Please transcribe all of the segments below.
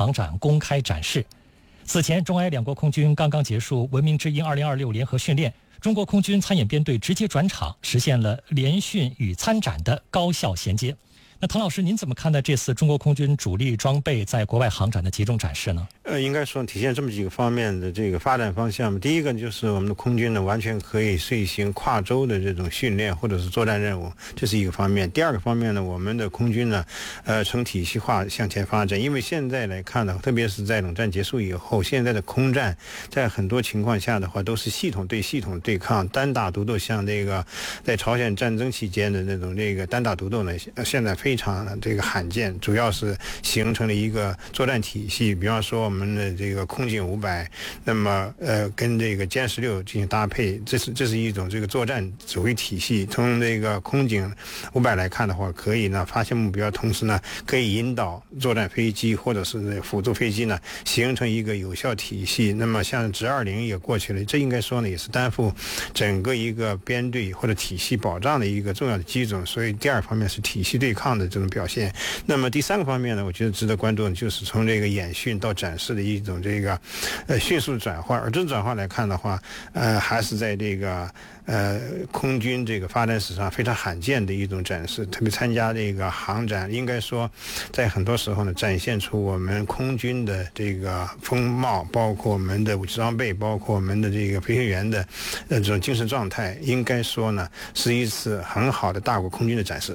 航展公开展示。此前，中埃两国空军刚刚结束文明之鹰2026联合训练，中国空军参演编队直接转场，实现了联训与参展的高效衔接。那滕老师，您怎么看待这次中国空军主力装备在国外航展的集中展示呢？ 应该说体现这么几个方面的这个发展方向。第一个就是我们的空军呢，完全可以遂行跨洲的这种训练或者是作战任务，这是一个方面。第二个方面呢，我们的空军呢，呈体系化向前发展。因为现在来看呢，特别是在冷战结束以后，现在的空战在很多情况下的话，都是系统对系统对抗，单打独斗。像这个在朝鲜战争期间的那种这个单打独斗呢，现在非常这个罕见，主要是形成了一个作战体系。比方说我们的这个空警500，那么跟这个歼16进行搭配，这是一种这个作战指挥体系。从这个空警500来看的话，可以呢发现目标，同时呢可以引导作战飞机或者是辅助飞机呢形成一个有效体系。那么像直20也过去了，这应该说呢也是担负整个一个编队或者体系保障的一个重要的基准。所以第二方面是体系对抗的这种表现。那么第三个方面呢，我觉得值得关注的就是从这个演训到展示的一种这个迅速转换。而这种转换来看的话，还是在这个空军这个发展史上非常罕见的一种展示。特别参加这个航展，应该说在很多时候呢展现出我们空军的这个风貌，包括我们的武器装备，包括我们的这个飞行员的这种精神状态，应该说呢是一次很好的大国空军的展示。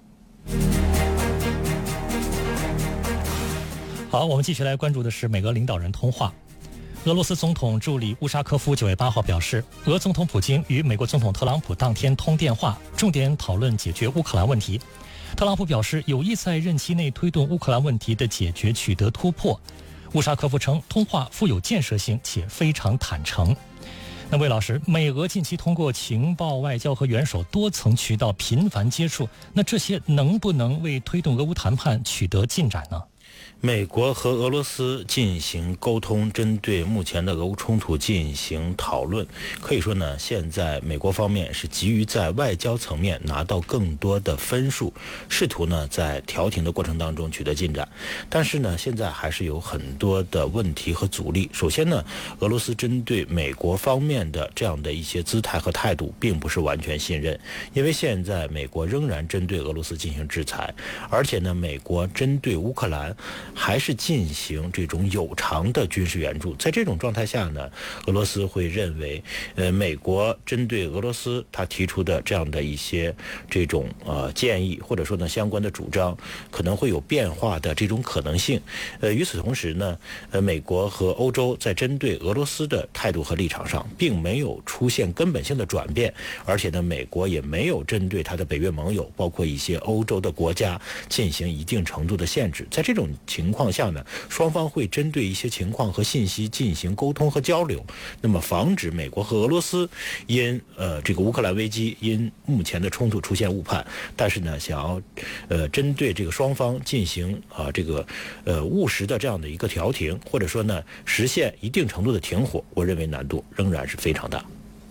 好，我们继续来关注的是美俄领导人通话。俄罗斯总统助理乌沙科夫9月8号表示，俄总统普京与美国总统特朗普当天通电话，重点讨论解决乌克兰问题。特朗普表示有意在任期内推动乌克兰问题的解决取得突破。乌沙科夫称，通话富有建设性且非常坦诚。那魏老师，美俄近期通过情报、外交和元首多层渠道频繁接触，那这些能不能为推动俄乌谈判取得进展呢？ 美国和俄罗斯进行沟通，针对目前的俄乌冲突进行讨论。可以说呢，现在美国方面是急于在外交层面拿到更多的分数，试图呢在调停的过程当中取得进展。但是呢，现在还是有很多的问题和阻力。首先呢，俄罗斯针对美国方面的这样的一些姿态和态度，并不是完全信任，因为现在美国仍然针对俄罗斯进行制裁，而且呢，美国针对乌克兰还是进行这种有偿的军事援助。在这种状态下呢，俄罗斯会认为美国针对俄罗斯他提出的这样的一些这种建议，或者说呢相关的主张可能会有变化的这种可能性。与此同时呢，美国和欧洲在针对俄罗斯的态度和立场上并没有出现根本性的转变，而且呢，美国也没有针对他的北约盟友，包括一些欧洲的国家进行一定程度的限制。在这种情况下呢，双方会针对一些情况和信息进行沟通和交流，那么防止美国和俄罗斯因这个乌克兰危机因目前的冲突出现误判，但是呢，想要针对这个双方进行这个务实的这样的一个调停，或者说呢实现一定程度的停火，我认为难度仍然是非常大。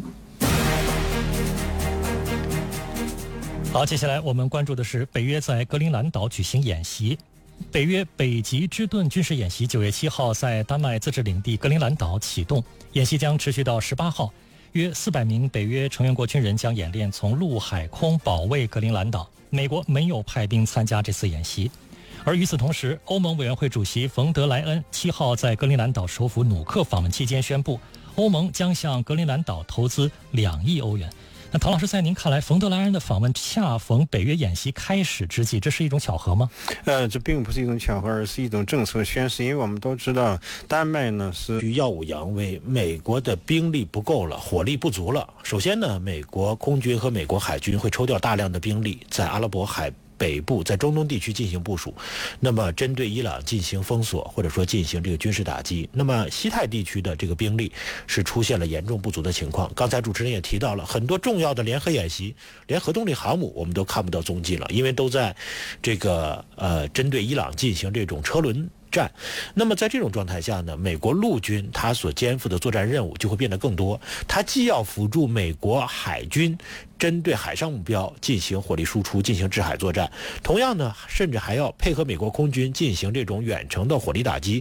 好，接下来我们关注的是北约在格陵兰岛举行演习。北约北极之盾军事演习9月7号在丹麦自治领地格陵兰岛启动，演习将持续到18号。约400名北约成员国军人将演练从陆海空保卫格陵兰岛。美国没有派兵参加这次演习。而与此同时，欧盟委员会主席冯德莱恩7号在格陵兰岛首府努克访问期间宣布，欧盟将向格陵兰岛投资2亿欧元。那唐老师，在您看来，冯德莱恩的访问恰逢北约演习开始之际，这是一种巧合吗？ 这并不是一种巧合，而是一种政策宣示。因为我们都知道，丹麦呢是耀武扬威，美国的兵力不够了，火力不足了。首先呢，美国空军和美国海军会抽调大量的兵力在阿拉伯海北部，在中东地区进行部署，那么针对伊朗进行封锁，或者说进行这个军事打击。那么西太地区的这个兵力是出现了严重不足的情况。刚才主持人也提到了很多重要的联合演习，连核动力航母我们都看不到踪迹了，因为都在这个针对伊朗进行这种车轮战。那么在这种状态下呢，美国陆军它所肩负的作战任务就会变得更多，它既要辅助美国海军针对海上目标进行火力输出，进行制海作战，同样呢，甚至还要配合美国空军进行这种远程的火力打击。